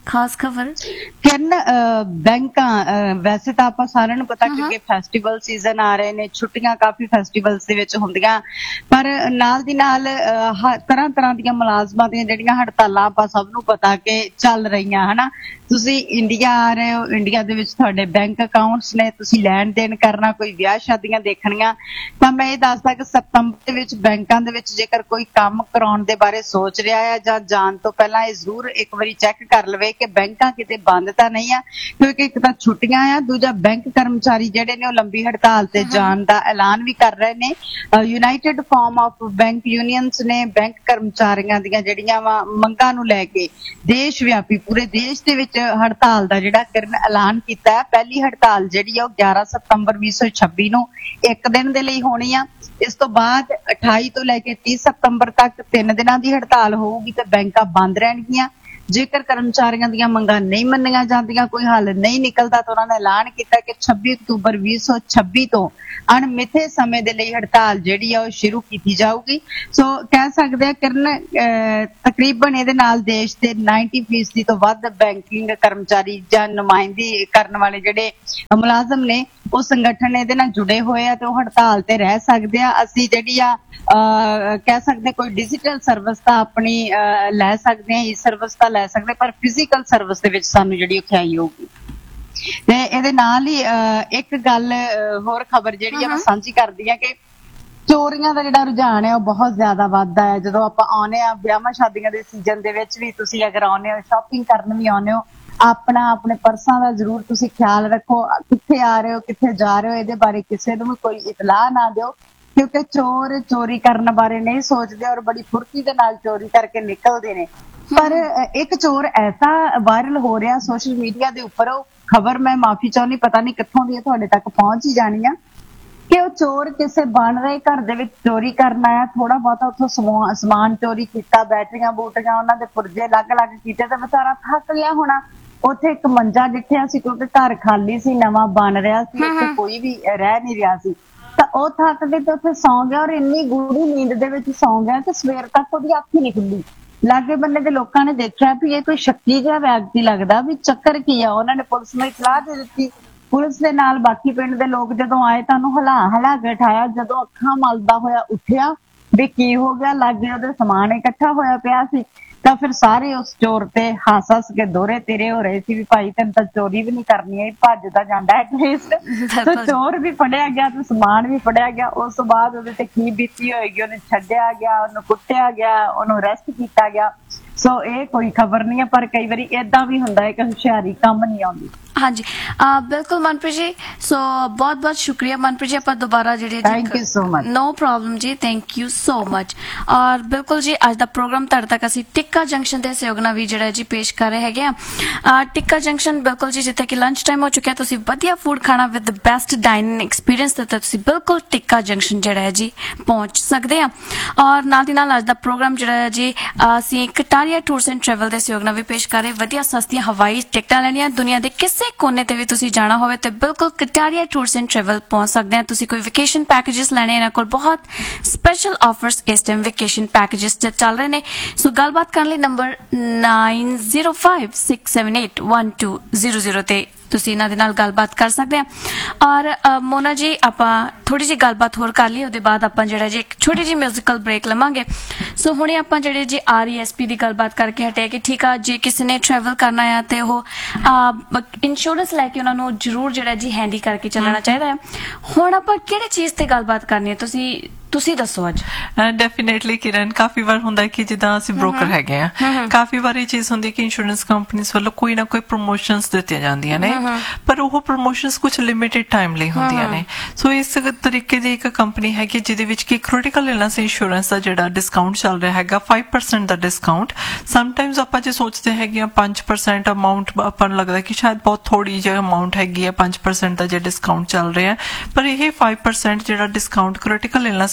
ਖਾਸ ਖਬਰ ਕਿਰਨ, ਅਹ, ਬੈਂਕਾਂ, ਅਹ, ਵੈਸੇ ਤਾਂ ਆਪਾਂ ਸਾਰਿਆਂ ਨੂੰ ਪਤਾ ਕਿਉਂਕਿ ਫੈਸਟੀਵਲ ਸੀਜ਼ਨ ਆ ਰਹੇ ਨੇ, ਛੁੱਟੀਆਂ ਕਾਫੀ ਫੈਸਟੀਵਲਸ ਦੇ ਵਿੱਚ ਹੁੰਦੀਆਂ, ਪਰ ਨਾਲ ਦੀ ਨਾਲ ਤਰ੍ਹਾਂ ਤਰ੍ਹਾਂ ਦੀਆਂ ਮੁਲਾਜ਼ਮਾਂ ਦੀਆਂ ਜਿਹੜੀਆਂ ਹੜਤਾਲਾਂ ਆਪਾਂ ਸਭ ਨੂੰ ਪਤਾ ਕਿ ਚੱਲ ਰਹੀਆਂ ਹਨਾ। ਤੁਸੀਂ ਇੰਡੀਆ ਆ ਰਹੇ ਹੋ, ਇੰਡੀਆ ਦੇ ਵਿੱਚ ਤੁਹਾਡੇ ਬੈਂਕ ਅਕਾਊਂਟਸ ਨੇ, ਤੁਸੀਂ ਲੈਣ ਦੇਣ ਕਰਨਾ, ਕੋਈ ਵਿਆਹ ਸ਼ਾਦੀਆਂ ਦੇਖਣੀਆਂ, ਤਾਂ ਮੈਂ ਇਹ ਦੱਸਦਾ ਕਿ ਸਤੰਬਰ ਦੇ ਵਿੱਚ ਬੈਂਕਾਂ ਦੇ ਵਿੱਚ ਜੇਕਰ ਕੋਈ ਕੰਮ ਕਰਾਉਣ ਦੇ ਬਾਰੇ ਸੋਚ ਰਿਹਾ ਹੈ ਜਾਂ ਜਾਣ ਤੋਂ ਪਹਿਲਾਂ ਇਹ ਜ਼ਰੂਰ ਇੱਕ ਵਾਰੀ ਚੈੱਕ ਕਰ ਲਵੇ ਕਿ ਬੈਂਕਾਂ ਕਿਤੇ ਬੰਦ ਤਾਂ ਨਹੀਂ ਆ, ਕਿਉਂਕਿ ਇੱਕ ਤਾਂ ਛੁੱਟੀਆਂ ਆ, ਦੂਜਾ ਬੈਂਕ ਕਰਮਚਾਰੀ ਜਿਹੜੇ ਨੇ ਉਹ ਲੰਬੀ ਹੜਤਾਲ ਤੇ ਜਾਣ ਦਾ ਐਲਾਨ ਵੀ ਕਰ ਰਹੇ ਨੇ। United farm of bank unions ਨੇ ਬੈਂਕ ਕਰਮਚਾਰੀਆਂ ਦੀਆਂ ਜਿਹੜੀਆਂ ਵਾ ਮੰਗਾਂ ਨੂੰ ਲੈ ਕੇ ਦੇਸ਼ ਵਿਆਪੀ ਪੂਰੇ ਦੇਸ਼ ਦੇ ਵਿੱਚ ਹੜਤਾਲ ਦਾ ਜਿਹੜਾ ਕਿਰਨ ਐਲਾਨ ਕੀਤਾ ਹੈ। ਪਹਿਲੀ ਹੜਤਾਲ ਜਿਹੜੀ ਆ ਉਹ ਗਿਆਰਾਂ ਸਤੰਬਰ ਵੀਹ ਸੌ ਛੱਬੀ ਨੂੰ ਇੱਕ ਦਿਨ ਦੇ ਲਈ ਹੋਣੀ ਆ। ਇਸ ਤੋਂ ਬਾਅਦ ਅਠਾਈ ਤੋਂ ਲੈ ਕੇ ਤੀਹ ਸਤੰਬਰ ਤੱਕ ਤਿੰਨ ਦਿਨਾਂ ਦੀ ਹੜਤਾਲ ਹੋਊਗੀ ਤੇ ਬੈਂਕਾਂ ਬੰਦ ਰਹਿਣਗੀਆਂ। ਜੇਕਰ ਕਰਮਚਾਰੀਆਂ ਦੀਆਂ ਮੰਗਾਂ ਨਹੀਂ ਮੰਨੀਆਂ ਜਾਂਦੀਆਂ, ਕੋਈ ਹੱਲ ਨਹੀਂ ਨਿਕਲਦਾ, ਤਾਂ ਉਹਨਾਂ ਨੇ ਐਲਾਨ ਕੀਤਾ ਕਿ ਛੱਬੀ ਅਕਤੂਬਰ ਵੀਹ ਸੌ ਛੱਬੀ ਤੋਂ ਅਣਮਿੱਥੇ ਸਮੇਂ ਦੇ ਲਈ ਹੜਤਾਲ ਜਿਹੜੀ ਆ ਉਹ ਸ਼ੁਰੂ ਕੀਤੀ ਜਾਊਗੀ। ਸੋ ਕਹਿ ਸਕਦੇ ਆ ਕਿਰਨ, ਤਕਰੀਬਨ ਇਹਦੇ ਨਾਲ ਦੇਸ਼ ਦੇ ਨੱਬੇ ਫੀਸਦੀ ਤੋਂ ਵੱਧ ਬੈਂਕਿੰਗ ਕਰਮਚਾਰੀ ਜਾਂ ਨੁਮਾਇੰਦਗੀ ਕਰਨ ਵਾਲੇ ਜਿਹੜੇ ਮੁਲਾਜ਼ਮ ਨੇ ਉਹ ਸੰਗਠਨ ਇਹਦੇ ਨਾਲ ਜੁੜੇ ਹੋਏ ਆ ਤੇ ਉਹ ਹੜਤਾਲ ਤੇ ਰਹਿ ਸਕਦੇ ਆ। ਅਸੀਂ ਜਿਹੜੀ ਆ ਕਹਿ ਸਕਦੇ ਕੋਈ ਡਿਜੀਟਲ ਸਰਵਿਸ ਤਾਂ ਆਪਣੀ ਲੈ ਸਕਦੇ ਆ, ਈ ਸਰਵਿਸ ਤਾਂ ਲੈ ਸਕਦੇ, ਪਰ ਫਿਜ਼ੀਕਲ ਸਰਵਿਸ ਦੇ ਵਿੱਚ ਸਾਨੂੰ ਜਿਹੜੀ ਔਖਿਆਈ ਹੋਊਗੀ। ਤੇ ਇਹਦੇ ਨਾਲ ਹੀ ਇੱਕ ਗੱਲ ਹੋਰ ਖਬਰ ਜਿਹੜੀ ਆ ਮੈਂ ਸਾਂਝੀ ਕਰਦੀ ਆ ਕਿ ਚੋਰੀਆਂ ਦਾ ਜਿਹੜਾ ਰੁਝਾਨ ਹੈ ਉਹ ਬਹੁਤ ਜ਼ਿਆਦਾ ਵੱਧਦਾ ਹੈ। ਜਦੋਂ ਆਪਾਂ ਆਉਂਦੇ ਆ ਵਿਆਹਾਂ ਸ਼ਾਦੀਆਂ ਦੇ ਸੀਜ਼ਨ ਦੇ ਵਿੱਚ ਵੀ, ਤੁਸੀਂ ਅਗਰ ਆਉਂਦੇ ਹੋ ਸ਼ਾਪਿੰਗ ਕਰਨ ਵੀ ਆਉਂਦੇ ਹੋ, ਆਪਣਾ ਆਪਣੇ ਪਰਸਾਂ ਦਾ ਜ਼ਰੂਰ ਤੁਸੀਂ ਖਿਆਲ ਰੱਖੋ। ਕਿੱਥੇ ਆ ਰਹੇ ਹੋ, ਕਿੱਥੇ ਜਾ ਰਹੇ ਹੋ, ਇਹਦੇ ਬਾਰੇ ਕਿਸੇ ਨੂੰ ਵੀ ਕੋਈ ਇਤਲਾਹ ਨਾ ਦਿਓ, ਕਿਉਂਕਿ ਚੋਰ ਚੋਰੀ ਕਰਨ ਬਾਰੇ ਨਹੀਂ ਸੋਚਦੇ ਔਰ ਬੜੀ ਫੁਰਤੀ ਦੇ ਨਾਲ ਚੋਰੀ ਕਰਕੇ ਨਿਕਲਦੇ ਨੇ। ਪਰ ਇੱਕ ਚੋਰ ਐਸਾ ਵਾਇਰਲ ਹੋ ਰਿਹਾ ਸੋਸ਼ਲ ਮੀਡੀਆ ਦੇ ਉੱਪਰ, ਉਹ ਖਬਰ ਮੈਂ ਮਾਫੀ ਚਾਹੁੰਦੀ, ਪਤਾ ਨਹੀਂ ਕਿੱਥੋਂ ਦੀ ਤੁਹਾਡੇ ਤੱਕ ਪਹੁੰਚ ਹੀ ਜਾਣੀ ਆ, ਕਿ ਉਹ ਚੋਰ ਕਿਸੇ ਬਣ ਰਹੇ ਘਰ ਦੇ ਵਿੱਚ ਚੋਰੀ ਕਰਨ ਆਇਆ, ਥੋੜਾ ਬਹੁਤਾ ਉੱਥੋਂ ਸਮਾਨ ਚੋਰੀ ਕੀਤਾ, ਬੈਟਰੀਆਂ ਬੂਟੀਆਂ ਉਹਨਾਂ ਦੇ ਪੁਰਜੇ ਅਲੱਗ-ਅਲੱਗ ਕੀਤੇ ਤੇ ਵਿਚਾਰਾ ਥੱਕ ਗਿਆ ਹੋਣਾ। ਉੱਥੇ ਇੱਕ ਮੰਜਾ ਡਿੱਠਿਆ ਸੀ ਕਿਉਂਕਿ ਘਰ ਖਾਲੀ ਸੀ, ਨਵਾਂ ਬਣ ਰਿਹਾ ਸੀ, ਉੱਥੇ ਕੋਈ ਵੀ ਰਹਿ ਨਹੀਂ ਰਿਹਾ ਸੀ, ਤਾਂ ਉਹ ਥੱਕ ਕੇ ਤੇ ਉੱਥੇ ਸੌਂ ਗਿਆ ਔਰ ਇੰਨੀ ਗੂੜੀ ਨੀਂਦ ਦੇ ਵਿੱਚ ਸੌਂ ਗਿਆ ਕਿ ਸਵੇਰ ਤੱਕ ਉਹਦੀ ਅੱਖ ਹੀ ਨਹੀਂ ਖੁੱਲੀ। ਲਾਗੇ ਬੰਨੇ ਦੇ ਲੋਕਾਂ ਨੇ ਦੇਖਿਆ ਵੀ ਇਹ ਕੋਈ ਸ਼ੱਕੀ ਜਿਹਾ ਵਿਅਕਤੀ ਲੱਗਦਾ, ਵੀ ਚੱਕਰ ਕੀ ਆ। ਉਹਨਾਂ ਨੇ ਪੁਲਿਸ ਨੂੰ ਇਤਲਾਹ ਦੇ ਦਿੱਤੀ। ਪੁਲਿਸ ਦੇ ਨਾਲ ਬਾਕੀ ਪਿੰਡ ਦੇ ਲੋਕ ਜਦੋਂ ਆਏ ਤਾਂ ਉਹਨੂੰ ਹਲਾ ਹਲਾ ਕੇ ਉਠਾਇਆ। ਜਦੋਂ ਅੱਖਾਂ ਮਲਦਾ ਹੋਇਆ ਉੱਠਿਆ ਵੀ ਕੀ ਹੋ ਗਿਆ, ਲਾਗੇ ਉਹਦੇ ਸਮਾਨ ਇਕੱਠਾ ਹੋਇਆ ਪਿਆ ਸੀ, ਤਾਂ ਫਿਰ ਸਾਰੇ ਉਸ ਚੋਰ ਤੇ ਹੱਸ ਹੱਸ ਕੇ ਦੋਹਰੇ ਤੇਰੇ ਹੋ ਰਹੇ ਸੀ ਵੀ ਭਾਈ ਤੈਨੂੰ ਤਾਂ ਚੋਰੀ ਵੀ ਨਹੀਂ ਕਰਨੀ ਹੈ, ਭੱਜਦਾ ਜਾਂਦਾ ਐਟਲੀਸਟ। ਤੇ ਚੋਰ ਵੀ ਫੜਿਆ ਗਿਆ ਤੇ ਸਮਾਨ ਵੀ ਫੜਿਆ ਗਿਆ। ਉਸ ਤੋਂ ਬਾਅਦ ਉਹਦੇ ਤੇ ਕੀ ਬੀਤੀ ਹੋਏਗੀ, ਉਹਨੂੰ ਛੱਡਿਆ ਗਿਆ, ਉਹਨੂੰ ਕੁੱਟਿਆ ਗਿਆ, ਉਹਨੂੰ ਅਰੈਸਟ ਕੀਤਾ ਗਿਆ। ਸੋ ਇਹ ਕੋਈ ਖਬਰ ਨਹੀਂ ਹੈ, ਪਰ ਕਈ ਵਾਰੀ ਏਦਾਂ ਵੀ ਹੁੰਦਾ ਹੈ ਕਿ ਹੁਸ਼ਿਆਰੀ ਕੰਮ ਨਹੀਂ ਆਉਂਦੀ। ਹਾਂਜੀ ਬਿਲਕੁਲ ਮਨਪ੍ਰੀਤ ਜੀ, ਸੋ ਬਹੁਤ ਬਹੁਤ ਸ਼ੁਕਰੀਆ ਮਨਪ੍ਰੀਤ ਜੀ, ਆਪਾਂ ਦੁਬਾਰਾ ਜਿਹੜੇ thank you so much. No problem ਜੀ, ਥੈਂਕ ਯੂ ਸੋ ਮਚ। ਔਰ ਬਿਲਕੁਲ ਜੀ ਅੱਜ ਦਾ ਪ੍ਰੋਗਰਾਮ ਤੁਹਾਡੇ ਤੱਕ ਅਸੀਂ ਟਿੱਕਾ ਜੰਕਸ਼ਨ ਦੇ ਸਹਿਯੋਗ ਨਾਲ ਵੀ ਜਿਹੜਾ ਜੀ ਪੇਸ਼ ਕਰ ਰਹੇ ਹੈਗੇ ਆ। ਟਿੱਕਾ ਜੰਕਸ਼ਨ ਬਿਲਕੁਲ ਜੀ ਜਿੱਥੇ ਕਿ ਲੰਚ ਟਾਈਮ ਹੋ ਚੁੱਕਿਆ, ਤੁਸੀਂ ਵਧੀਆ ਫੂਡ ਖਾਣਾ ਵਿਦ ਬੈਸਟ ਡਾਈਨਿੰਗ ਐਕਸਪੀਰੀਅੰਸ ਤੇ ਤੁਸੀਂ ਬਿਲਕੁਲ ਟਿੱਕਾ ਜੰਕਸ਼ਨ ਜਿਹੜਾ ਹੈ ਜੀ ਪਹੁੰਚ ਸਕਦੇ ਆ। ਔਰ ਨਾਲ ਦੀ ਨਾਲ ਅੱਜ ਦਾ ਪ੍ਰੋਗਰਾਮ ਜਿਹੜਾ ਹੈ ਜੀ ਅਸੀਂ ਕਟਾਰੀਆ ਟੂਰਸ ਐਂਡ ਟਰੈਵਲ ਦੇ ਸਹਿਯੋਗ ਨਾਲ ਵੀ ਪੇਸ਼ ਕਰ ਰਹੇ। ਵਧੀਆ ਸਸਤੀਆਂ ਹਵਾਈ ਟਿਕਟਾਂ ਲੈਣੀਆਂ, ਦੁਨੀਆ ਦੇ ਕਿਸੇ ਕੋਨੇ ਤੇ ਵੀ ਤੁਸੀਂ ਜਾਣਾ ਹੋਵੇ ਤੇ ਬਿਲਕੁਲ ਕਟਾਰੀਆ ਟੂਰਸ ਐਂਡ ਟਰੈਵਲ ਪਹੁੰਚ ਸਕਦੇ ਆ। ਤੁਸੀਂ ਕੋਈ ਵੈਕੇਸ਼ਨ ਪੈਕੇजेस ਲੈਣੇ, ਇਹਨਾਂ ਕੋਲ ਬਹੁਤ ਸਪੈਸ਼ਲ ਆਫਰਸ ਇਸ ਟਾਈਮ ਵੈਕੇਸ਼ਨ ਪੈਕੇजेस ਤੇ ਚੱਲ ਰਹੇ ਨੇ। ਸੋ ਗੱਲਬਾਤ ਕਰਨ ਲਈ number ਨਾइन zero five six seven eight one two zero zero ਤੇ ਤੁਸੀਂ ਇਹਨਾਂ ਦੇ ਨਾਲ ਗੱਲਬਾਤ ਕਰ ਸਕਦੇ ਆ। ਔਰ ਮੋਨਾ ਜੀ ਆਪਾਂ ਥੋੜੀ ਜਿਹੀ ਗੱਲਬਾਤ ਹੋਰ ਕਰ ਲਈ, ਉਹਦੇ ਬਾਅਦ ਆਪਾਂ ਜਿਹੜਾ ਜੀ ਇੱਕ ਛੋਟੀ ਜਿਹੀ ਮਿਊਜ਼ੀਕਲ ਬ੍ਰੇਕ ਲਵਾਂਗੇ। ਸੋ ਹੁਣੇ ਆਪਾਂ ਜਿਹੜੇ ਜੀ ਆਰ ਈ ਐਸ ਪੀ ਦੀ ਗੱਲਬਾਤ ਕਰਕੇ ਹਟੇ ਕਿ ਠੀਕ ਆ ਜੇ ਕਿਸੇ ਨੇ ਟਰੈਵਲ ਕਰਨਾ ਆ ਤੇ ਉਹ ਇੰਸ਼ੋਰੈਂਸ ਲੈ ਕੇ ਉਹਨਾਂ ਨੂੰ ਜ਼ਰੂਰ ਜਿਹੜਾ ਜੀ ਹੈਂਡੀ ਕਰਕੇ ਚੱਲਣਾ ਚਾਹੀਦਾ ਹੈ। ਹੁਣ ਆਪਾਂ ਕਿਹੜੀ ਚੀਜ਼ ਤੇ ਗੱਲਬਾਤ ਕਰਨੀ ਹੈ, ਤੁਸੀਂ ਤੁਸੀਂ ਦੱਸੋ ਅੱਜ। ਡੈਫੀਨੇਟਲੀ ਕਿਰਨ, ਕਾਫੀ ਵਾਰ ਹੁੰਦਾ ਕਿ ਜਿੱਦਾਂ ਅਸੀਂ ਬ੍ਰੋਕਰ ਹੈਗੇ ਆ, ਕਾਫੀ ਵਾਰ ਇਹ ਚੀਜ਼ ਹੁੰਦੀ ਕਿ ਇੰਸ਼ੋਰੈਂਸ ਕੰਪਨੀਆਂ ਵੱਲੋਂ ਕੋਈ ਨਾ ਕੋਈ ਪ੍ਰਮੋਸ਼ਨਸ ਦਿੱਤੀਆਂ ਜਾਂਦੀਆਂ ਨੇ, ਪਰ ਉਹ ਪ੍ਰਮੋਸ਼ਨਸ ਕੁਝ ਲਿਮਿਟਿਡ ਟਾਈਮ ਲਈ ਹੁੰਦੀਆਂ ਨੇ। ਸੋ ਇਸ ਤਰੀਕੇ ਦੀ ਇੱਕ ਕੰਪਨੀ ਹੈਗੀ ਜਿਹਦੇ ਵਿੱਚ ਕਿ ਕ੍ਰਿਟੀਕਲ ਇਲਨੈਸ ਇੰਸ਼ੋਰੈਂਸ ਦਾ ਜਿਹੜਾ ਡਿਸਕਾਊਂਟ ਚੱਲ ਰਿਹਾ ਹੈਗਾ फाइव परसेंट ਦਾ ਡਿਸਕਾਊਂਟ। ਸਮਟਾਈਮਸ ਆਪਾਂ ਜੇ ਸੋਚਦੇ ਹੈਗੇ ਆ फाइव परसेंट ਅਮਾਉਂਟ, ਆਪਾਂ ਨੂੰ ਲੱਗਦਾ ਕਿ ਸ਼ਾਇਦ ਬਹੁਤ ਥੋੜੀ ਜਿਹੀ ਅਮਾਉਂਟ ਹੈਗੀ ਹੈ, फाइव परसेंट ਦਾ ਜੇ ਡਿਸਕਾਊਂਟ ਚੱਲ ਰਿਹਾ, ਪਰ ਇਹ फाइव परसेंट ਜਿਹੜਾ discount critical illness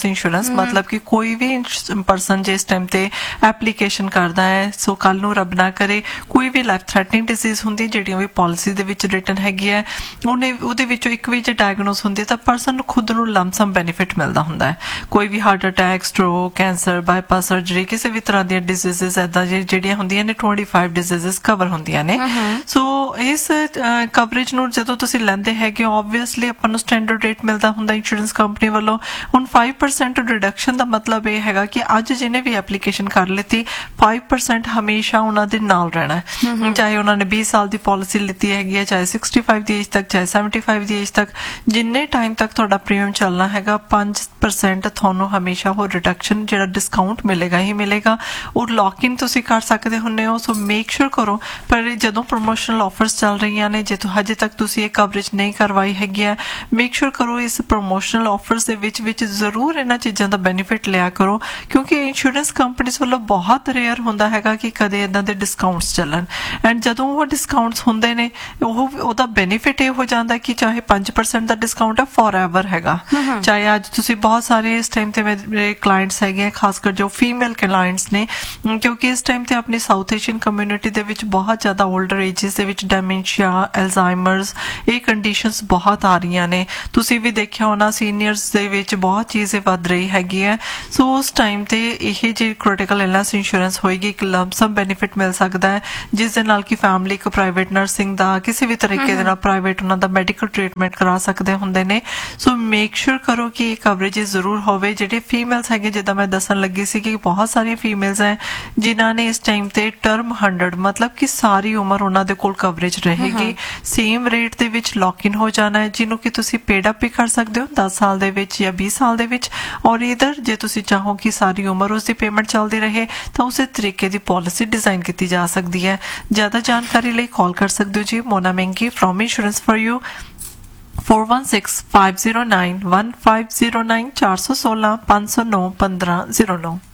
illness insurance ਮਤਲਬ ਕਿ ਕੋਈ ਵੀ ਪਰਸਨ ਜੇ ਇਸ ਟਾਈਮ ਤੇ ਐਪਲੀਕੇਸ਼ਨ ਕਰਦਾ ਹੈ, ਸੋ ਕੱਲ ਨੂੰ ਰੱਬ ਨਾ ਕਰੇ ਕੋਈ ਵੀ ਲਾਈਫ ਥ੍ਰੈਟਨਿੰਗ ਡਿਜ਼ੀਜ਼ ਹੁੰਦੀ ਜਿਹੜੀਆਂ ਵੀ ਪਾਲਿਸੀ ਦੇ ਵਿੱਚ ਰਿਟਨ ਹੈਗੀ ਹੈ, ਉਹਨੇ ਉਹਦੇ ਵਿੱਚੋਂ ਇੱਕ ਵੀ ਜੇ ਡਾਇਗਨੋਸ ਹੁੰਦੀ ਤਾਂ ਪਰਸਨ ਨੂੰ ਖੁਦ ਨੂੰ ਲੰਮਸਮ ਬੈਨੀਫਿਟ ਮਿਲਦਾ ਹੁੰਦਾ ਹੈ। ਕੋਈ ਵੀ heart attack, stroke, cancer, bypass surgery, ਕਿਸੇ ਵੀ ਤਰ੍ਹਾਂ ਦੀਆਂ ਡਿਜ਼ੀਜ਼ਸ ਏਦਾਂ ਜਿਹੜੀਆਂ ਹੁੰਦੀਆਂ ਨੇ ਪੱਚੀ ਡਿਜ਼ੀਜ਼ਸ ਕਵਰ ਹੁੰਦੀਆਂ ਨੇ। ਸੋ ਇਸ ਕਵਰੇਜ ਨੂੰ ਜਦੋਂ ਤੁਸੀਂ ਲੈਂਦੇ ਹੈਗੇ ਹੋ ਆਬਵੀਅਸਲੀ ਆਪਾਂ ਨੂੰ ਸਟੈਂਡਰਡ ਰੇਟ ਮਿਲਦਾ ਹੁੰਦਾ ਇੰਸ਼ੋਰੈਂਸ ਕੰਪਨੀ ਵੱਲੋਂ। ਹੁਣ five percent ਰਿਡਕਸ਼ਨ ਦਾ ਮਤਲਬ ਇਹ ਹੈਗਾ ਕਿ ਅੱਜ ਜਿਹਨੇ ਵੀ ਐਪਲੀਕੇਸ਼ਨ ਕਰ ਲਿੱਤੀ five percent ਹਮੇਸ਼ਾ ਉਹਨਾਂ ਦੇ ਨਾਲ ਰਹਿਣਾ ਹੈ, ਚਾਹੇ ਉਹਨਾਂ ਨੇ ਵੀਹ ਸਾਲ ਦੀ ਪਾਲਿਸੀ ਲਿੱਤੀ ਹੈਗੀ ਹੈ, ਚਾਹੇ sixty-five ਦੀ ਏਜ ਤੱਕ, ਚਾਹੇ seventy-five ਦੀ ਏਜ ਤੱਕ, ਜਿੰਨੇ ਟਾਈਮ ਤੱਕ ਤੁਹਾਡਾ ਪ੍ਰੀਮੀਅਮ ਚੱਲਣਾ ਹੈਗਾ five percent ਤੁਹਾਨੂੰ ਹਮੇਸ਼ਾ ਉਹ ਰਿਡਕਸ਼ਨ ਜਿਹੜਾ ਡਿਸਕਾਊਂਟ ਮਿਲੇਗਾ ਹੀ ਮਿਲੇਗਾ। ਉਹ ਲੌਕ ਇਨ ਤੁਸੀਂ ਕਰ ਸਕਦੇ ਹੁੰਦੇ ਹੋ। ਸੋ ਮੇਕ ਸ਼ੋਰ ਕਰੋ, ਪਰ ਜਦੋਂ ਪ੍ਰੋਮੋਸ਼ਨਲ ਆਫਰਸ ਚੱਲ ਰਹੀਆਂ ਨੇ, ਜੇ ਹਜੇ ਤੱਕ ਤੁਸੀਂ ਇਹ ਕਵਰੇਜ ਨਹੀਂ ਕਰਵਾਈ ਹੈਗੀ ਹੈ, ਮੇਕ ਸ਼ੋਰ ਕਰੋ ਇਸ ਪ੍ਰੋਮੋਸ਼ਨਲ ਆਫਰਸ ਦੇ ਵਿੱਚ ਵਿੱਚ ਜ਼ਰੂਰ ਇਹਨਾਂ ਚੀਜ਼ਾਂ ਦਾ ਬੈਨੀਫਿਟ ਲਿਆ ਕਰੋ, ਕਿਉਂਕਿ ਇੰਸ਼ੋਰੈਂਸ ਕੰਪਨੀਆਂ ਵੱਲੋਂ ਬਹੁਤ ਰੇਅਰ ਹੁੰਦਾ ਹੈਗਾ ਕਿ ਕਦੇ ਇਦਾਂ ਦੇ ਡਿਸਕਾਊਂਟਸ ਚੱਲਣ। ਐਂਡ ਜਦੋਂ ਉਹ ਡਿਸਕਾਊਂਟਸ ਹੁੰਦੇ ਨੇ ਉਹ ਉਹਦਾ ਬੈਨੀਫਿਟ ਇਹ ਹੋ ਜਾਂਦਾ ਕਿ ਚਾਹੇ five percent ਦਾ ਡਿਸਕਾਊਂਟ ਹੈ ਫੋਰ ਐਵਰ ਹੈਗਾ। ਚਾਹੇ ਅੱਜ ਤੁਸੀਂ ਬਹੁਤ ਸਾਰੇ ਇਸ ਟਾਈਮ ਤੇ ਮੇਰੇ ਕਲਾਇੰਟਸ ਹੈਗੇ, ਖਾਸ ਕਰ ਜੋ ਫੀਮੇਲ ਕਲਾਇੰਟਸ ਨੇ, ਕਿਉਂਕਿ ਇਸ ਟਾਈਮ ਤੇ ਆਪਣੀ ਸਾਊਥ ਏਸ਼ੀਅਨ ਕਮਿਊਨਿਟੀ ਦੇ ਵਿੱਚ ਬਹੁਤ ਜ਼ਿਆਦਾ 올ਡਰ ਏਜਸ ਦੇ ਵਿੱਚ ਡੈਮੈਂਸ਼ੀਆ, ਐਲਜ਼ਾਈਮਰਸ, ਇਹ ਕੰਡੀਸ਼ਨਸ ਬਹੁਤ ਆ ਰਹੀਆਂ ਨੇ। ਤੁਸੀਂ ਵੀ ਦੇਖਿਆ ਹੋਣਾ ਸੀਨੀਅਰਸ ਦੇ ਵਿੱਚ ਬਹੁਤ ਚੀਜ਼ੇ ਵੱਧ ਰਹੀ ਹੈਗੀ ਹੈ। ਸੋ ਉਸ ਟਾਈਮ ਤੇ ਇਹ ਜੇ ਕ੍ਰਿਟੀਕਲ ਇਲਨੈਸ ਇੰਸ਼ੋਰੈਂਸ ਹੋਏਗੀ, ਇੱਕ ਲੰਪਸਮ ਬੈਨੀਫਿਟ ਮਿਲ ਸਕਦਾ ਹੈ, ਜਿਸ ਦੇ ਨਾਲ ਕਿ ਫੈਮਿਲੀ ਇੱਕ ਪ੍ਰਾਈਵੇਟ ਨਰਸਿੰਗ ਦਾ ਕਿਸੇ ਵੀ ਤਰੀਕੇ ਦੇ ਨਾਲ ਪ੍ਰਾਈਵੇਟ ਉਹਨਾਂ ਦਾ ਮੈਡੀਕਲ ਟ੍ਰੀਟਮੈਂਟ ਕਰਾ ਸਕਦੇ ਹੁੰਦੇ ਨੇ। ਸੋ ਮੇਕ ਸ਼ੋਰ ਕਰੋ ਕਿ ਇਹ ਕਵਰੇਜ ਜ਼ਰੂਰ ਹੋਵੇ। ਜਿਹੜੇ ਫੀਮੇਲਸ ਹੈਗੇ, ਜਿੱਦਾਂ ਮੈਂ ਦੱਸਣ ਲੱਗੀ ਸੀ ਕਿ ਬਹੁਤ ਸਾਰੀਆਂ ਫੀਮੇਲਸ ਹੈ ਜਿਨ੍ਹਾਂ ਨੇ ਇਸ ਟਾਈਮ ਤੇ ਟਰਮ ਹੰਡਰਡ ਮਤਲਬ ਕਿ ਸਾਰੀ ਉਮਰ ਉਹਨਾਂ ਦੇ ਕੋਲ ਕਵਰੇਜ ਰਹੇਗੀ, ਸੇਮ ਰੇਟ ਦੇ ਵਿੱਚ ਲੌਕ ਇਨ ਹੋ ਜਾਣਾ ਹੈ, ਜਿਹਨੂੰ ਕਿ ਤੁਸੀਂ ਪੇਡ ਅਪ ਵੀ ਕਰ ਸਕਦੇ ਹੋ ਦਸ ਸਾਲ ਦੇ ਵਿੱਚ ਜਾਂ ਵੀਹ ਸਾਲ ਦੇ ਵਿੱਚ। ਔਰ ਇਧਰ ਜੇ ਤੁਸੀਂ ਚਾਹੋ ਕਿ ਸਾਰੀ ਉਮਰ ਉਸ ਦੀ ਪੇਮੈਂਟ ਚੱਲਦੀ ਰਹੇ ਤਾਂ ਉਸੇ ਤਰੀਕੇ ਦੀ ਪਾਲਿਸੀ ਡਿਜ਼ਾਈਨ ਕੀਤੀ ਜਾ ਸਕਦੀ ਹੈ। ਜ਼ਿਆਦਾ ਜਾਣਕਾਰੀ ਲਈ ਕਾਲ ਕਰ ਸਕਦੇ ਹੋ ਜੀ ਮੋਨਾ ਮੈਂਗੀ from insurance for you four one six five zero nine one five zero nine ਚਾਰ ਸੌ ਸੋਲਾਂ ਪੰਜ ਸੌ ਨੌਂ ਪੰਦਰਾਂ ਜ਼ੀਰੋ ਨੌਂ।